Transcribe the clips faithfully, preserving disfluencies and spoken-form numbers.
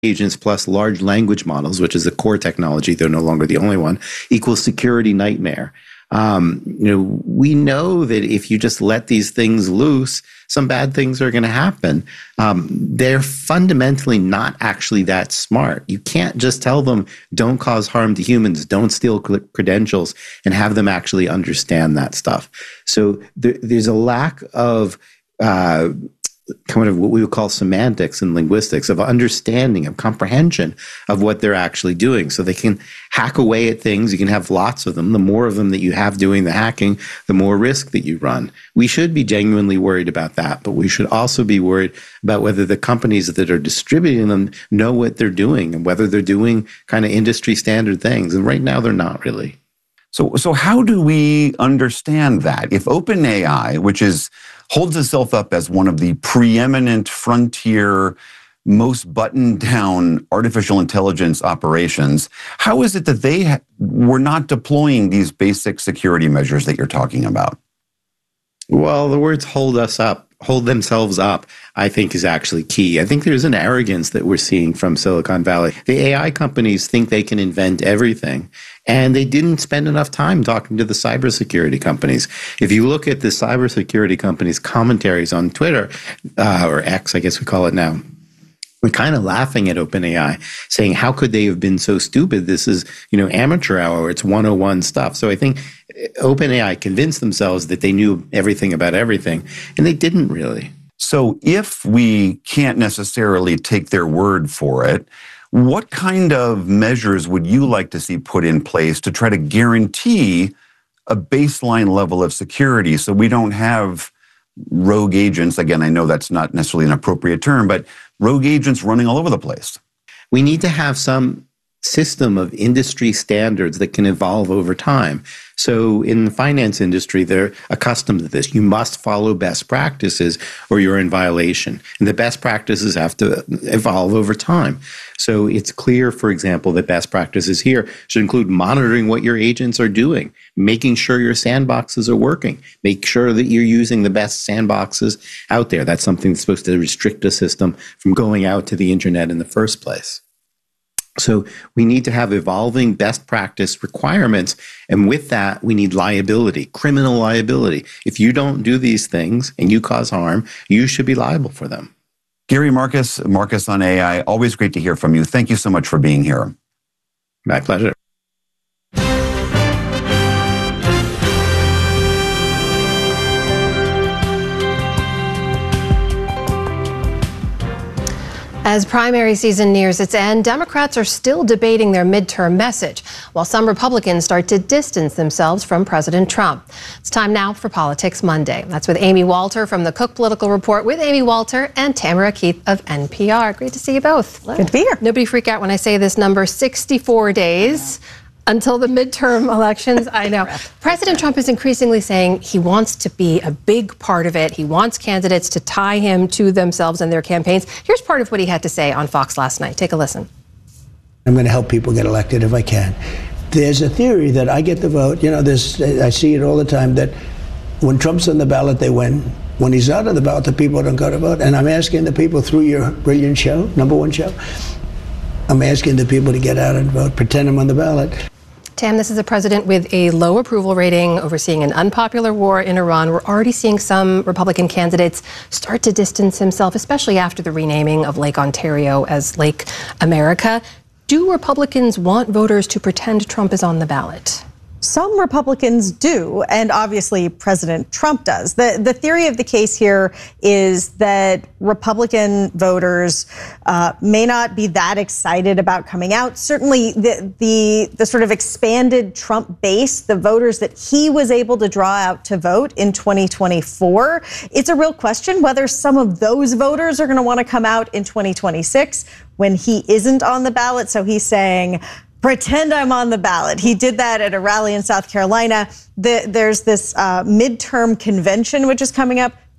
agents plus large language models, which is a core technology, they're no longer the only one, equals security nightmare. Um, you know, we know that if you just let these things loose, some bad things are going to happen. Um, they're fundamentally not actually that smart. You can't just tell them, don't cause harm to humans, don't steal credentials, and have them actually understand that stuff. So there, there's a lack of uh, kind of what we would call semantics and linguistics, of understanding, of comprehension of what they're actually doing. So they can hack away at things. You can have lots of them. The more of them that you have doing the hacking, the more risk that you run. We should be genuinely worried about that, but we should also be worried about whether the companies that are distributing them know what they're doing and whether they're doing kind of industry standard things. And right now they're not really. So, so how do we understand that? If OpenAI, which is holds itself up as one of the preeminent frontier, most buttoned down artificial intelligence operations, how is it that they ha- were not deploying these basic security measures that you're talking about? Well, the words hold us up, hold themselves up, I think is actually key. I think there's an arrogance that we're seeing from Silicon Valley. The A I companies think they can invent everything, and they didn't spend enough time talking to the cybersecurity companies. If you look at the cybersecurity companies' commentaries on Twitter, uh, or X, I guess we call it now, we're kind of laughing at OpenAI, saying, how could they have been so stupid? This is, you know, amateur hour. It's one oh one stuff. So I think OpenAI convinced themselves that they knew everything about everything, and they didn't really. So if we can't necessarily take their word for it, what kind of measures would you like to see put in place to try to guarantee a baseline level of security so we don't have rogue agents? Again, I know that's not necessarily an appropriate term, but rogue agents running all over the place. We need to have some system of industry standards that can evolve over time. So in the finance industry, they're accustomed to this. You must follow best practices or you're in violation. And the best practices have to evolve over time. So it's clear, for example, that best practices here should include monitoring what your agents are doing, making sure your sandboxes are working, make sure that you're using the best sandboxes out there. That's something that's supposed to restrict a system from going out to the internet in the first place. So we need to have evolving best practice requirements. And with that, we need liability, criminal liability. If you don't do these things and you cause harm, you should be liable for them. Gary Marcus, Marcus on A I, always great to hear from you. Thank you so much for being here. My pleasure. As primary season nears its end, Democrats are still debating their midterm message, while some Republicans start to distance themselves from President Trump. It's time now for Politics Monday. That's with Amy Walter from the Cook Political Report, with Amy Walter and Tamara Keith of N P R. Great to see you both. Good to be here. Nobody freak out when I say this number, sixty-four days. Until the midterm elections. I know. President Trump is increasingly saying he wants to be a big part of it. He wants candidates to tie him to themselves and their campaigns. Here's part of what he had to say on Fox last night. Take a listen. I'm going to help people get elected if I can. There's a theory that I get the vote. You know, there's, I see it all the time, that when Trump's on the ballot, they win. When he's out of the ballot, the people don't go to vote. And I'm asking the people through your brilliant show, number one show, I'm asking the people to get out and vote, pretend I'm on the ballot. Tam, this is a president with a low approval rating, overseeing an unpopular war in Iran. We're already seeing some Republican candidates start to distance himself, especially after the renaming of Lake Ontario as Lake America. Do Republicans want voters to pretend Trump is on the ballot? Some Republicans do, and obviously President Trump does. The the theory of the case here is that Republican voters uh, may not be that excited about coming out. Certainly the, the the sort of expanded Trump base, the voters that he was able to draw out to vote in twenty twenty-four, it's a real question whether some of those voters are going to want to come out in twenty twenty-six when he isn't on the ballot. So he's saying, pretend I'm on the ballot. He did that at a rally in South Carolina. The, there's this uh, midterm convention, which is coming up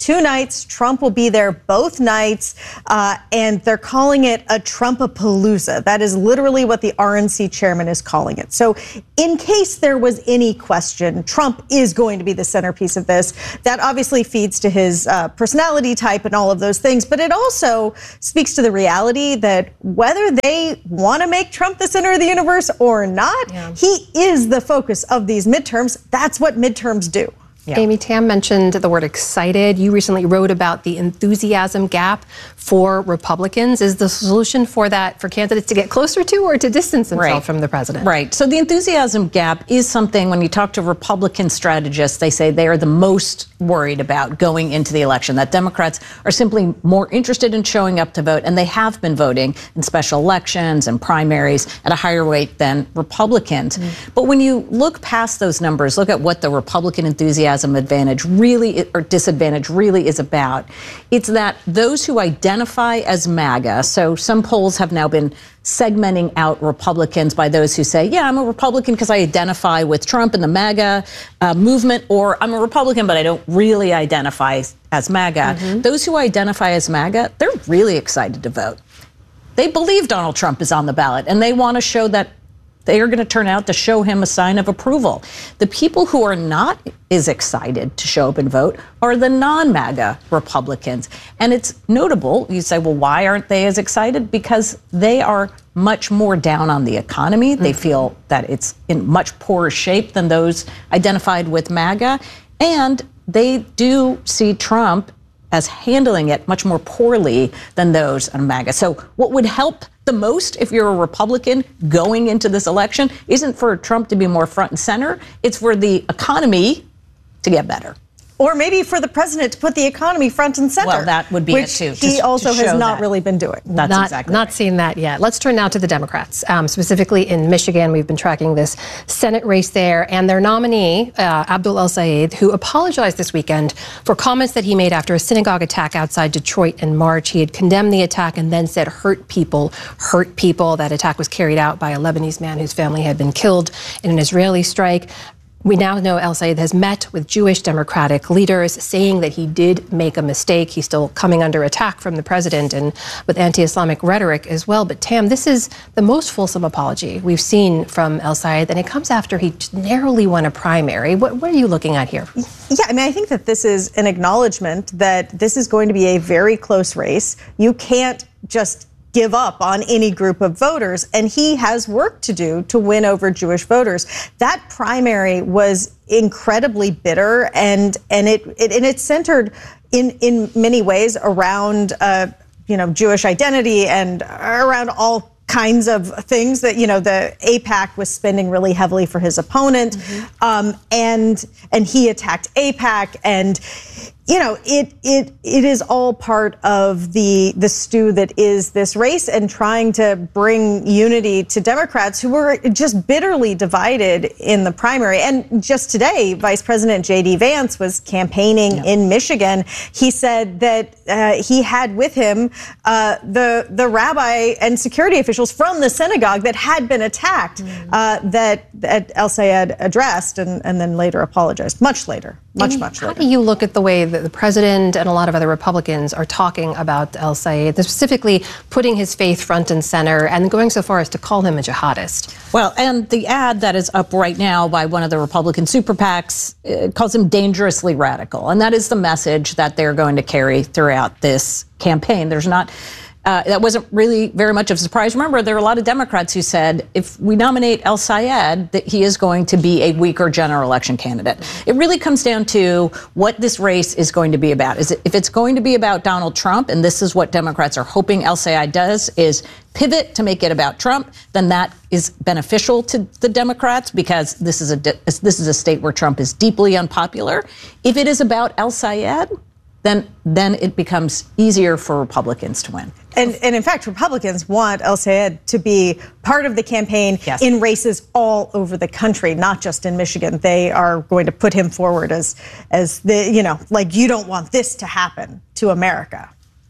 two nights. Trump will be there both nights, uh, and they're calling it a Trumpapalooza. That is literally what the R N C chairman is calling it. So in case there was any question, Trump is going to be the centerpiece of this. That obviously feeds to his uh, personality type and all of those things, but it also speaks to the reality that whether they want to make Trump the center of the universe or not, yeah. he is the focus of these midterms. That's what midterms do. Yeah. Amy, Tam mentioned the word excited. You recently wrote about the enthusiasm gap for Republicans. Is the solution for that for candidates to get closer to or to distance themselves right. from the president? Right. So the enthusiasm gap is something, when you talk to Republican strategists, they say they are the most worried about going into the election, that Democrats are simply more interested in showing up to vote, and they have been voting in special elections and primaries at a higher rate than Republicans. Mm-hmm. But when you look past those numbers, look at what the Republican enthusiasm advantage really, or disadvantage really is about. It's that those who identify as MAGA, so some polls have now been segmenting out Republicans by those who say, yeah, I'm a Republican because I identify with Trump and the MAGA uh, movement, or I'm a Republican, but I don't really identify as MAGA. Mm-hmm. Those who identify as MAGA, they're really excited to vote. They believe Donald Trump is on the ballot, and they want to show that they are going to turn out to show him a sign of approval. The people who are not as excited to show up and vote are the non-MAGA Republicans. And it's notable, you say, well, why aren't they as excited? Because they are much more down on the economy. Mm-hmm. They feel that it's in much poorer shape than those identified with MAGA. And they do see Trump as handling it much more poorly than those on MAGA. So what would help the most if you're a Republican going into this election isn't for Trump to be more front and center. It's for the economy to get better. Or maybe for the president to put the economy front and center. Well, that would be which it too. He to, also to has not that. really been doing. That's not, exactly Not right. seen that yet. Let's turn now to the Democrats. Um, specifically in Michigan, we've been tracking this Senate race there, and their nominee, uh, Abdul El-Sayed, who apologized this weekend for comments that he made after a synagogue attack outside Detroit in March. He had condemned the attack and then said, hurt people, hurt people. That attack was carried out by a Lebanese man whose family had been killed in an Israeli strike. We now know El-Sayed has met with Jewish Democratic leaders, saying that he did make a mistake. He's still coming under attack from the president and with anti-Islamic rhetoric as well. But Tam, this is the most fulsome apology we've seen from El-Sayed, and it comes after he narrowly won a primary. What, what are you looking at here? Yeah, I mean, I think that this is an acknowledgement that this is going to be a very close race. You can't just give up on any group of voters, and he has work to do to win over Jewish voters. That primary was incredibly bitter, and and it, it and it's centered in in many ways around uh, you know Jewish identity and around all kinds of things that, you know, the AIPAC was spending really heavily for his opponent, mm-hmm. um, and and he attacked AIPAC, and you know, it it it is all part of the the stew that is this race, and trying to bring unity to Democrats who were just bitterly divided in the primary. And just today, Vice President J D Vance was campaigning yeah. in Michigan. He said that uh, he had with him uh, the the rabbi and security officials from the synagogue that had been attacked, mm. uh, that that El-Sayed addressed and, and then later apologized. Much later, much and much how later. How do you look at the way that the president and a lot of other Republicans are talking about El-Sayed, specifically putting his faith front and center and going so far as to call him a jihadist? Well, and the ad that is up right now by one of the Republican super PACs uh, calls him dangerously radical. And that is the message that they're going to carry throughout this campaign. There's not Uh, that wasn't really very much of a surprise. Remember, there are a lot of Democrats who said if we nominate El-Sayed, that he is going to be a weaker general election candidate. It really comes down to what this race is going to be about. Is it, if it's going to be about Donald Trump, and this is what Democrats are hoping El-Sayed does, is pivot to make it about Trump, then that is beneficial to the Democrats because this is a this is a state where Trump is deeply unpopular. If it is about El-Sayed, then then it becomes easier for Republicans to win. And, and in fact, Republicans want El-Sayed to be part of the campaign yes. in races all over the country, not just in Michigan. They are going to put him forward as, as the, you know, like, you don't want this to happen to America.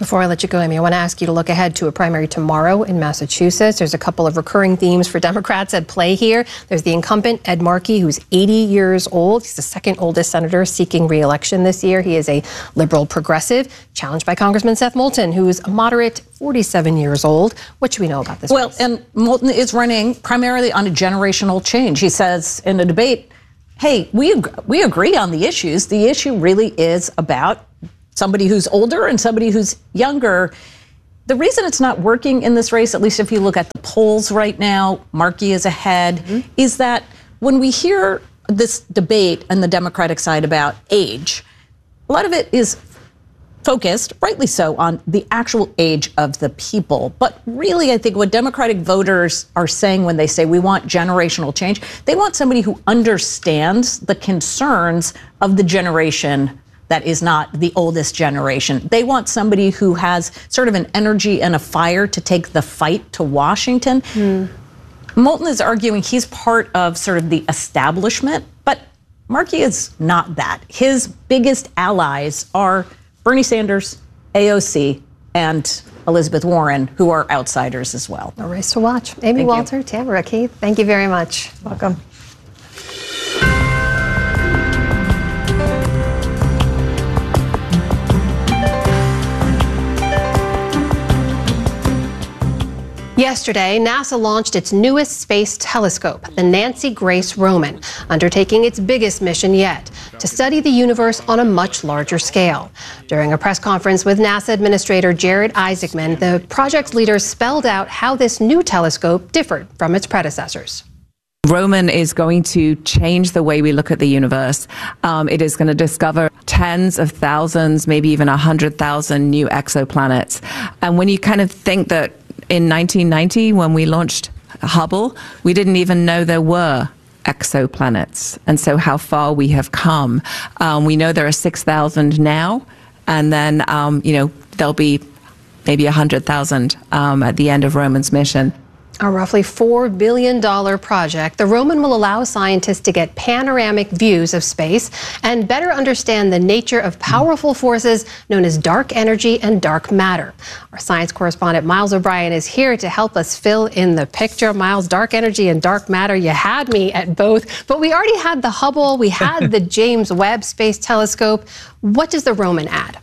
Before I let you go, Amy, I want to ask you to look ahead to a primary tomorrow in Massachusetts. There's a couple of recurring themes for Democrats at play here. There's the incumbent, Ed Markey, who's eighty years old. He's the second oldest senator seeking re-election this year. He is a liberal progressive, challenged by Congressman Seth Moulton, who is a moderate forty-seven years old. What should we know about this Well, race? and Moulton is running primarily on a generational change. He says in a debate, hey, we, ag- we agree on the issues. The issue really is about somebody who's older and somebody who's younger. The reason it's not working in this race, at least if you look at the polls right now, Markey is ahead, mm-hmm. is that when we hear this debate on the Democratic side about age, a lot of it is focused, rightly so, on the actual age of the people. But really, I think what Democratic voters are saying when they say we want generational change, they want somebody who understands the concerns of the generation that is not the oldest generation. They want somebody who has sort of an energy and a fire to take the fight to Washington. Mm. Moulton is arguing he's part of sort of the establishment, but Markey is not that. His biggest allies are Bernie Sanders, A O C, and Elizabeth Warren, who are outsiders as well. A race to watch. Amy Thank Walter, you. Tamara Keith, thank you very much. Welcome. Yesterday, NASA launched its newest space telescope, the Nancy Grace Roman, undertaking its biggest mission yet, to study the universe on a much larger scale. During a press conference with NASA Administrator Jared Isaacman, the project's leaders spelled out how this new telescope differed from its predecessors. Roman is going to change the way we look at the universe. Um, it is going to discover tens of thousands, maybe even one hundred thousand new exoplanets. And when you kind of think that in nineteen ninety, when we launched Hubble, we didn't even know there were exoplanets. And so how far we have come. Um, we know there are six thousand now, and then, um, you know, there'll be maybe one hundred thousand um, at the end of Roman's mission. A roughly four billion dollars project, the Roman will allow scientists to get panoramic views of space and better understand the nature of powerful forces known as dark energy and dark matter. Our science correspondent Miles O'Brien is here to help us fill in the picture. Miles, dark energy and dark matter, you had me at both, but we already had the Hubble, we had the James Webb Space Telescope. What does the Roman add?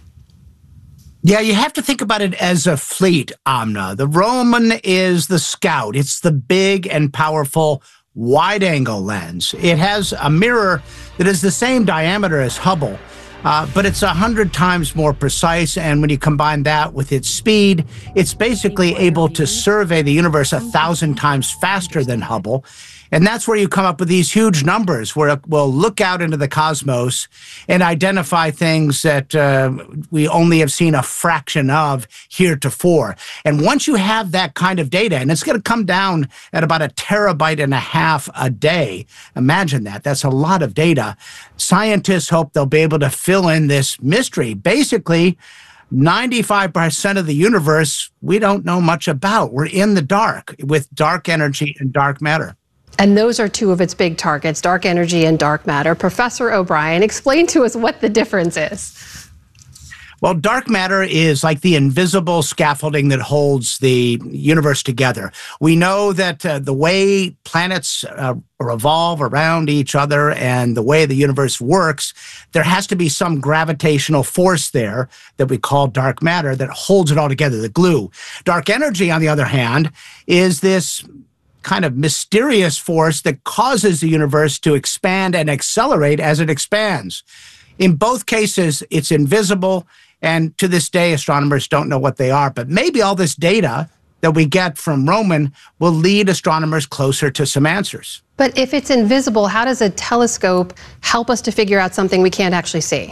Yeah, you have to think about it as a fleet, Amna. The Roman is the Scout. It's the big and powerful wide-angle lens. It has a mirror that is the same diameter as Hubble, uh, but it's a hundred times more precise. And when you combine that with its speed, it's basically able to survey the universe a thousand times faster than Hubble. And that's where you come up with these huge numbers where it will look out into the cosmos and identify things that uh, we only have seen a fraction of heretofore. And once you have that kind of data, and it's going to come down at about a terabyte and a half a day, imagine that. That's a lot of data. Scientists hope they'll be able to fill in this mystery. Basically, ninety-five percent of the universe we don't know much about. We're in the dark with dark energy and dark matter. And those are two of its big targets, dark energy and dark matter. Professor O'Brien, explain to us what the difference is. Well, dark matter is like the invisible scaffolding that holds the universe together. We know that uh, the way planets uh, revolve around each other and the way the universe works, there has to be some gravitational force there that we call dark matter that holds it all together, the glue. Dark energy, on the other hand, is this kind of mysterious force that causes the universe to expand and accelerate as it expands. In both cases, it's invisible, and to this day, astronomers don't know what they are. But maybe all this data that we get from Roman will lead astronomers closer to some answers. But if it's invisible, how does a telescope help us to figure out something we can't actually see?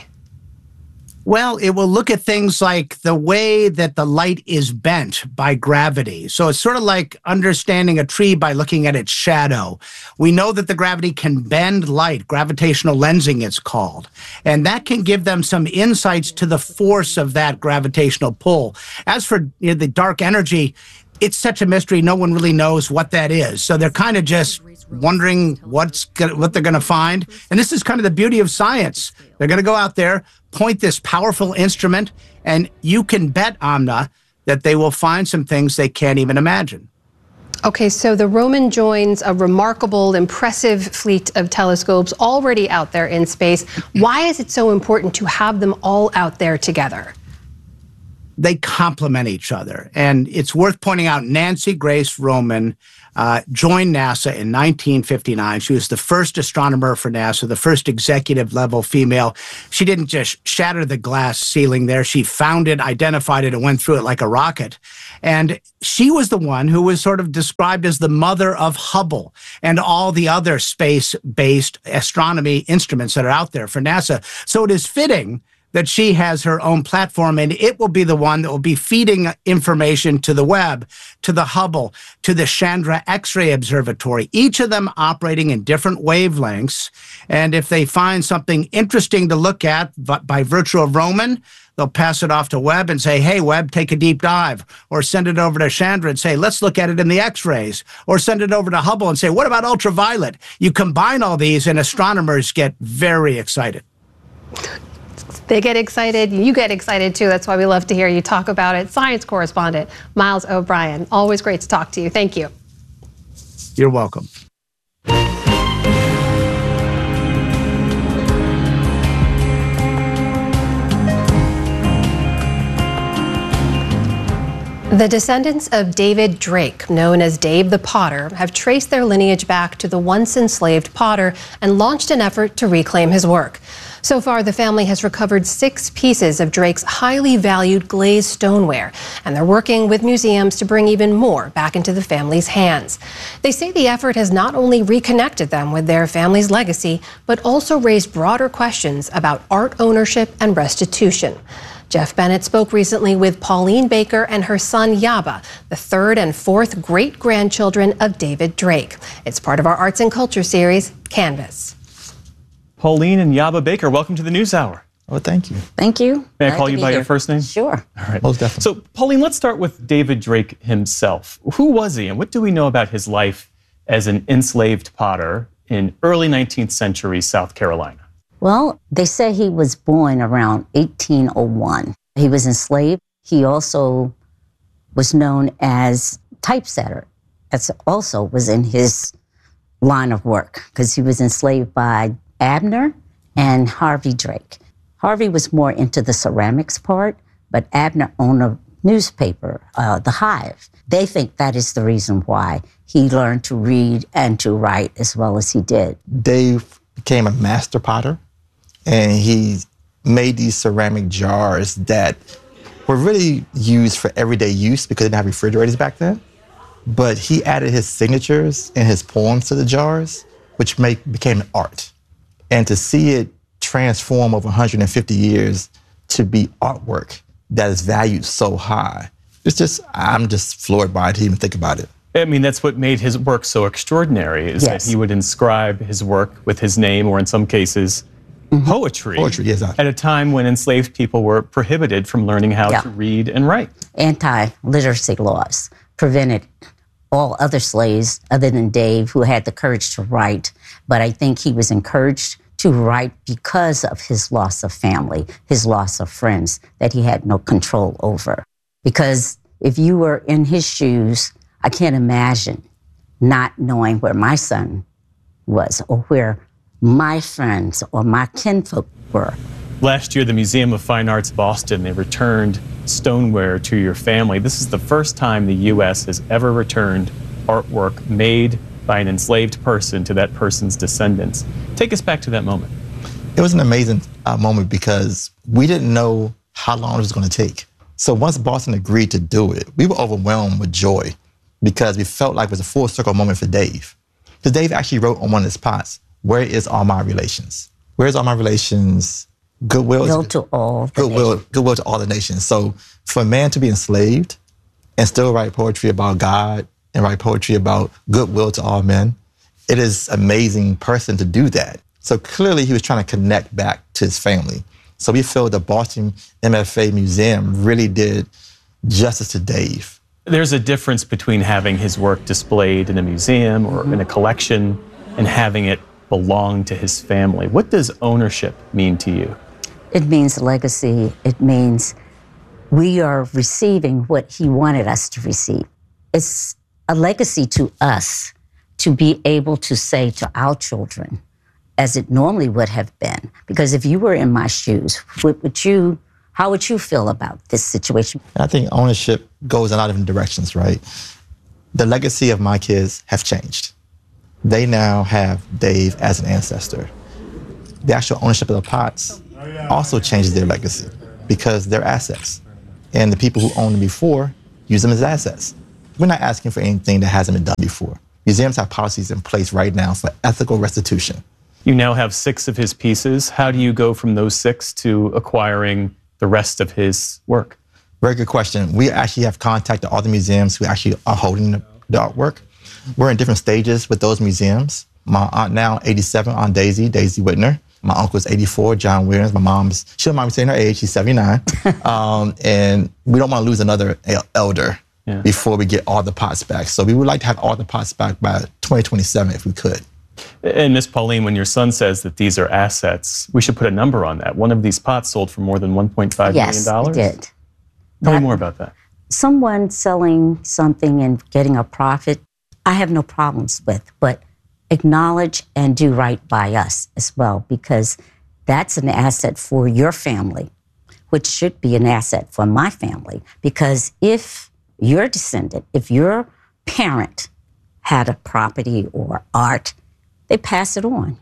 Well, it will look at things like the way that the light is bent by gravity. So it's sort of like understanding a tree by looking at its shadow. We know that the gravity can bend light, gravitational lensing it's called. And that can give them some insights to the force of that gravitational pull. As for you know, the dark energy, it's such a mystery, no one really knows what that is. So they're kind of just wondering what's gonna, what they're going to find. And this is kind of the beauty of science. They're going to go out there, point this powerful instrument, and you can bet, Amna, that they will find some things they can't even imagine. Okay, so the Roman joins a remarkable, impressive fleet of telescopes already out there in space. Why is it so important to have them all out there together? They complement each other. And it's worth pointing out Nancy Grace Roman uh, joined NASA in nineteen fifty-nine. She was the first astronomer for NASA, the first executive level female. She didn't just shatter the glass ceiling there. She found it, identified it, and went through it like a rocket. And she was the one who was sort of described as the mother of Hubble and all the other space-based astronomy instruments that are out there for NASA. So it is fitting that she has her own platform, and it will be the one that will be feeding information to the Webb, to the Hubble, to the Chandra X-ray Observatory, each of them operating in different wavelengths. And if they find something interesting to look at by virtue of Roman, they'll pass it off to Webb and say, hey, Webb, take a deep dive. Or send it over to Chandra and say, let's look at it in the X-rays. Or send it over to Hubble and say, what about ultraviolet? You combine all these, and astronomers get very excited. They get excited. You get excited, too. That's why we love to hear you talk about it. Science correspondent Miles O'Brien. Always great to talk to you. Thank you. You're welcome. The descendants of David Drake, known as Dave the Potter, have traced their lineage back to the once enslaved potter and launched an effort to reclaim his work. So far, the family has recovered six pieces of Drake's highly valued glazed stoneware, and they're working with museums to bring even more back into the family's hands. They say the effort has not only reconnected them with their family's legacy, but also raised broader questions about art ownership and restitution. Jeff Bennett spoke recently with Pauline Baker and her son Yaba, the third and fourth great-grandchildren of David Drake. It's part of our arts and culture series, Canvas. Pauline and Yaba Baker, welcome to the NewsHour. Oh, thank you. Thank you. May Glad I call you by here. your first name? Sure. All right. Most definitely. So, Pauline, let's start with David Drake himself. Who was he, and what do we know about his life as an enslaved potter in early nineteenth century South Carolina? Well, they say he was born around eighteen oh one. He was enslaved. He also was known as typesetter. That's also was in his line of work because he was enslaved by Abner and Harvey Drake. Harvey was more into the ceramics part, but Abner owned a newspaper, uh, The Hive. They think that is the reason why he learned to read and to write as well as he did. Dave became a master potter, and he made these ceramic jars that were really used for everyday use because they didn't have refrigerators back then. But he added his signatures and his poems to the jars, which make, became art. And to see it transform over one hundred fifty years to be artwork that is valued so high, it's just, I'm just floored by it to even think about it. I mean, that's what made his work so extraordinary, is Yes. that he would inscribe his work with his name, or in some cases, mm-hmm. poetry. Poetry, yes. I- At a time when enslaved people were prohibited from learning how Yeah. to read and write. Anti-literacy laws prevented all other slaves other than Dave who had the courage to write. But I think he was encouraged to write because of his loss of family, his loss of friends that he had no control over. Because if you were in his shoes, I can't imagine not knowing where my son was or where my friends or my kinfolk were. Last year, the Museum of Fine Arts Boston, they returned stoneware to your family. This is the first time the U S has ever returned artwork made by an enslaved person to that person's descendants. Take us back to that moment. It was an amazing uh, moment because we didn't know how long it was going to take. So once Boston agreed to do it, we were overwhelmed with joy because we felt like it was a full circle moment for Dave. Because Dave actually wrote on one of his pots, "Where is all my relations? Where's all my relations? Goodwill, Will to all the goodwill, nations." goodwill to all the nations." So for a man to be enslaved and still write poetry about God and write poetry about goodwill to all men, it is an amazing person to do that. So clearly he was trying to connect back to his family. So we feel the Boston M F A Museum really did justice to Dave. There's a difference between having his work displayed in a museum or in a collection and having it belong to his family. What does ownership mean to you? It means legacy. It means we are receiving what he wanted us to receive. It's a legacy to us to be able to say to our children, as it normally would have been, because if you were in my shoes, what would you, how would you feel about this situation? I think ownership goes in a lot of different directions, right? The legacy of my kids have changed. They now have Dave as an ancestor. The actual ownership of the pots also changes their legacy because they're assets. And the people who owned them before use them as assets. We're not asking for anything that hasn't been done before. Museums have policies in place right now for ethical restitution. You now have six of his pieces. How do you go from those six to acquiring the rest of his work? Very good question. We actually have contacted all the museums who actually are holding the, the artwork. We're in different stages with those museums. My aunt now, eighty-seven, Aunt Daisy, Daisy Whitner. My uncle's eighty-four, John Williams. My mom's, she don't mind me saying her age, she's seventy-nine. um, and we don't want to lose another elder yeah. before we get all the pots back. So we would like to have all the pots back by twenty twenty-seven if we could. And Miss Pauline, when your son says that these are assets, we should put a number on that. One of these pots sold for more than one point five yes, million dollars? Yes, it did. Tell that, me more about that. Someone selling something and getting a profit, I have no problems with, but acknowledge and do right by us as well, because that's an asset for your family, which should be an asset for my family. Because if your descendant, if your parent had a property or art, they pass it on.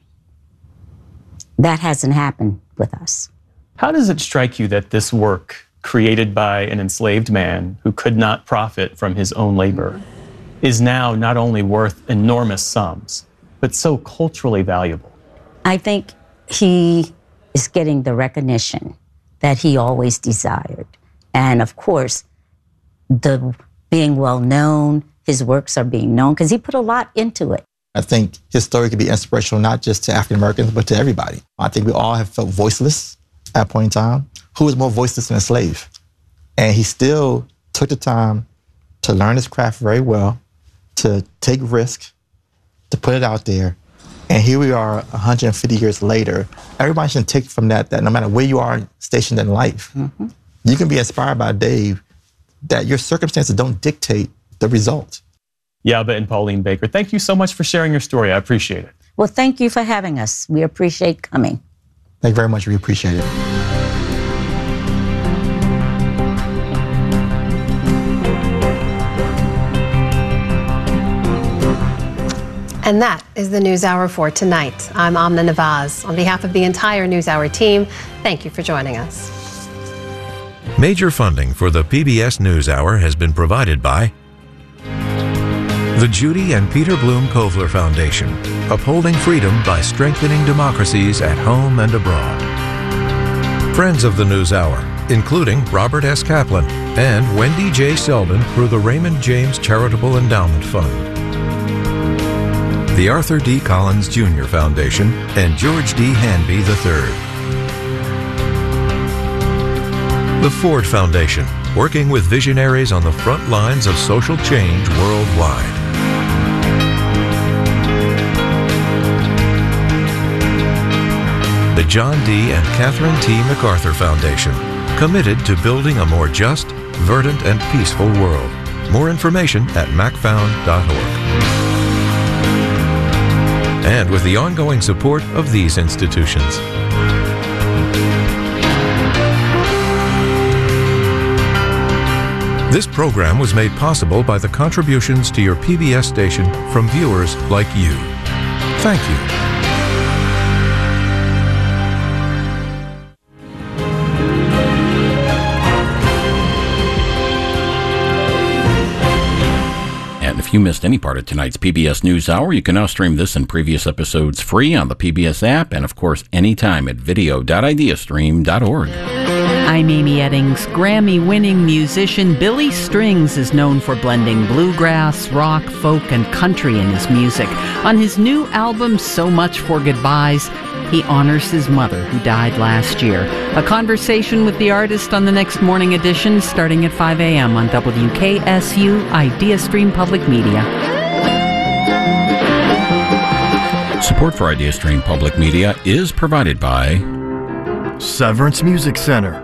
That hasn't happened with us. How does it strike you that this work, created by an enslaved man who could not profit from his own labor, is now not only worth enormous sums, but so culturally valuable? I think he is getting the recognition that he always desired. And of course, the being well known, his works are being known, because he put a lot into it. I think his story could be inspirational not just to African Americans, but to everybody. I think we all have felt voiceless at a point in time. Who was more voiceless than a slave? And he still took the time to learn his craft very well, to take risk, to put it out there. And here we are one hundred fifty years later. Everybody should take from that that no matter where you are stationed in life, mm-hmm. you can be inspired by Dave, that your circumstances don't dictate the result. Yaba and Pauline Baker, thank you so much for sharing your story. I appreciate it. Well, thank you for having us. We appreciate coming. Thank you very much. We appreciate it. And that is the NewsHour for tonight. I'm Amna Nawaz. On behalf of the entire NewsHour team, thank you for joining us. Major funding for the P B S NewsHour has been provided by the Judy and Peter Bloom Kovler Foundation, upholding freedom by strengthening democracies at home and abroad. Friends of the NewsHour, including Robert S. Kaplan and Wendy J. Selden through the Raymond James Charitable Endowment Fund. The Arthur D. Collins Junior Foundation and George D. Hanby the third. The Ford Foundation, working with visionaries on the front lines of social change worldwide. The John D. and Catherine T. MacArthur Foundation, committed to building a more just, verdant, and peaceful world. More information at mac found dot org. And with the ongoing support of these institutions. This program was made possible by the contributions to your P B S station from viewers like you. Thank you. If you missed any part of tonight's P B S NewsHour, you can now stream this and previous episodes free on the P B S app and, of course, anytime at video dot ideastream dot org. I'm Amy Eddings. Grammy-winning musician Billy Strings is known for blending bluegrass, rock, folk, and country in his music. On his new album, So Much for Goodbyes, he honors his mother who died last year. A conversation with the artist on the next morning edition starting at five a.m. on W K S U Idea Stream Public Media. Support for Idea Stream Public Media is provided by Severance Music Center.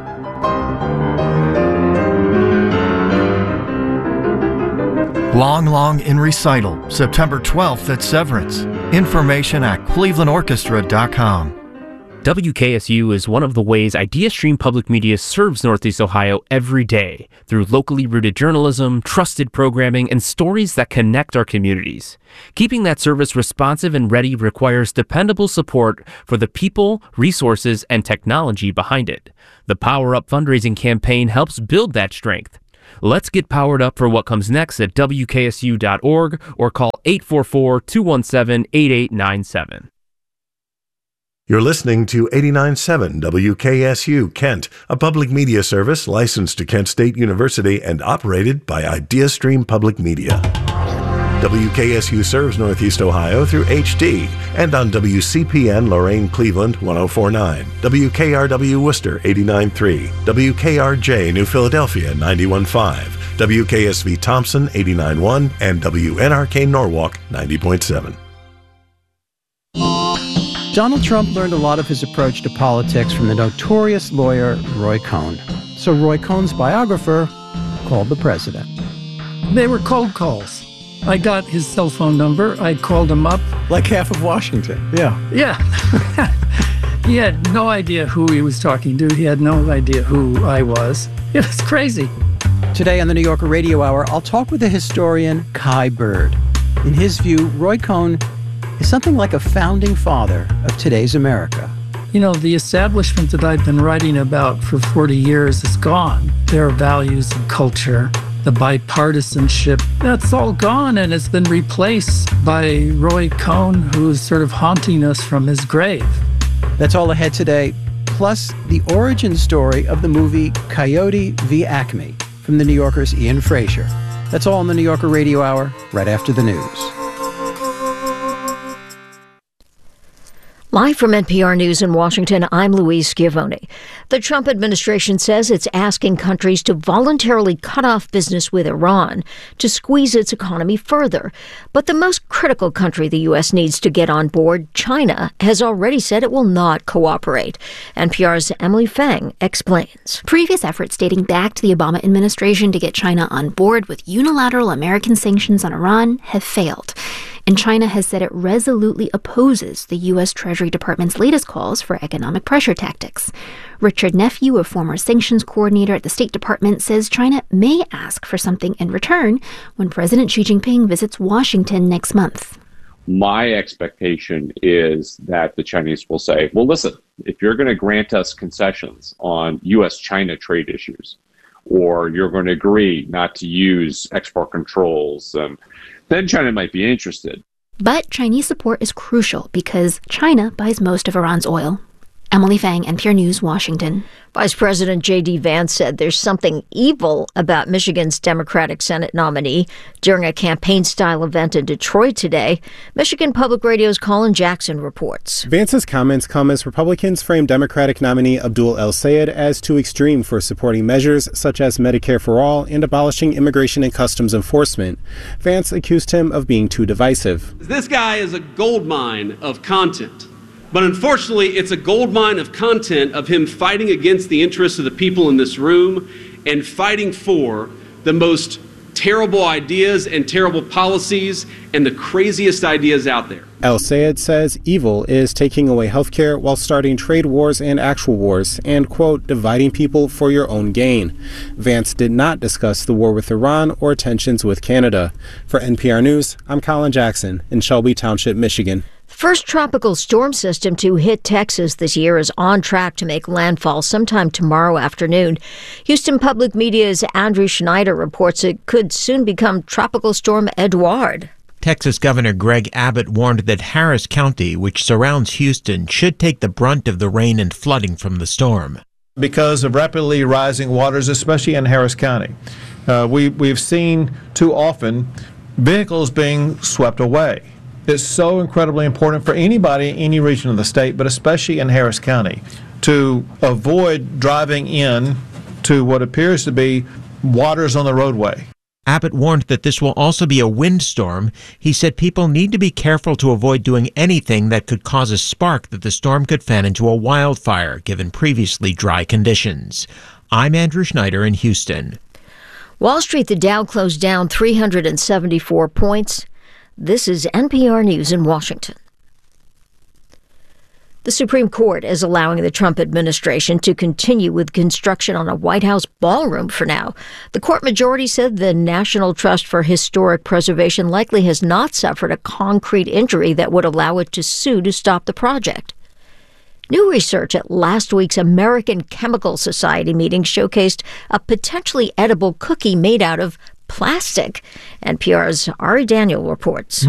Long Long in Recital, September twelfth at Severance. Information at cleveland orchestra dot com. W K S U is one of the ways Idea Stream Public Media serves Northeast Ohio every day through locally rooted journalism, trusted programming, and stories that connect our communities. Keeping that service responsive and ready requires dependable support for the people, resources, and technology behind it. The Power Up fundraising campaign helps build that strength. Let's get powered up for what comes next at W K S U dot org or call eight four four, two one seven, eight eight nine seven. You're listening to eighty-nine point seven W K S U Kent, a public media service licensed to Kent State University and operated by Idea Stream Public Media. W K S U serves Northeast Ohio through H D and on W C P N Lorain Cleveland one oh four point nine, W K R W Worcester eighty-nine point three, W K R J New Philadelphia ninety-one point five, W K S V Thompson eighty-nine point one, and W N R K Norwalk ninety point seven. Donald Trump learned a lot of his approach to politics from the notorious lawyer Roy Cohn. So Roy Cohn's biographer called the president. They were cold calls. I got his cell phone number. I called him up. Like half of Washington, yeah. Yeah. He had no idea who he was talking to. He had no idea who I was. It was crazy. Today on the New Yorker Radio Hour, I'll talk with the historian Kai Bird. In his view, Roy Cohn is something like a founding father of today's America. You know, the establishment that I've been writing about for forty years is gone. Their values and culture, the bipartisanship, that's all gone, and it's been replaced by Roy Cohn, who's sort of haunting us from his grave. That's all ahead today, plus the origin story of the movie Coyote v. Acme from the New Yorker's Ian Frazier. That's all in the New Yorker Radio Hour, right after the news. Live from N P R News in Washington, I'm Louise Schiavone. The Trump administration says it's asking countries to voluntarily cut off business with Iran to squeeze its economy further. But the most critical country the U S needs to get on board, China, has already said it will not cooperate. N P R's Emily Feng explains. Previous efforts dating back to the Obama administration to get China on board with unilateral American sanctions on Iran have failed. And China has said it resolutely opposes the U S Treasury Department's latest calls for economic pressure tactics. Richard Nephew, a former sanctions coordinator at the State Department, says China may ask for something in return when President Xi Jinping visits Washington next month. My expectation is that the Chinese will say, well, listen, if you're going to grant us concessions on U S China trade issues, or you're going to agree not to use export controls, um, then China might be interested. But Chinese support is crucial because China buys most of Iran's oil. Emily Fang, N P R News, Washington. Vice President J D Vance said there's something evil about Michigan's Democratic Senate nominee during a campaign-style event in Detroit today. Michigan Public Radio's Colin Jackson reports. Vance's comments come as Republicans frame Democratic nominee Abdul El-Sayed as too extreme for supporting measures such as Medicare for All and abolishing immigration and customs enforcement. Vance accused him of being too divisive. This guy is a gold mine of content. But unfortunately, it's a gold mine of content of him fighting against the interests of the people in this room and fighting for the most terrible ideas and terrible policies and the craziest ideas out there. El-Sayed says evil is taking away health care while starting trade wars and actual wars and, quote, dividing people for your own gain. Vance did not discuss the war with Iran or tensions with Canada. For N P R News, I'm Colin Jackson in Shelby Township, Michigan. First tropical storm system to hit Texas this year is on track to make landfall sometime tomorrow afternoon. Houston Public Media's Andrew Schneider reports it could soon become Tropical Storm Eduard. Texas Governor Greg Abbott warned that Harris County, which surrounds Houston, should take the brunt of the rain and flooding from the storm. Because of rapidly rising waters, especially in Harris County, uh, we, we've seen too often vehicles being swept away. it's so incredibly important for anybody in any region of the state, but especially in Harris County, to avoid driving in to what appears to be waters on the roadway. Abbott warned that this will also be a windstorm. He said people need to be careful to avoid doing anything that could cause a spark that the storm could fan into a wildfire, given previously dry conditions. I'm Andrew Schneider in Houston. Wall Street, the Dow closed down three hundred seventy-four points. This is N P R News in Washington. The Supreme Court is allowing the Trump administration to continue with construction on a White House ballroom for now. The court majority said the National Trust for Historic Preservation likely has not suffered a concrete injury that would allow it to sue to stop the project. New research at last week's American Chemical Society meeting showcased a potentially edible cookie made out of plastic. N P R's Ari Daniel reports.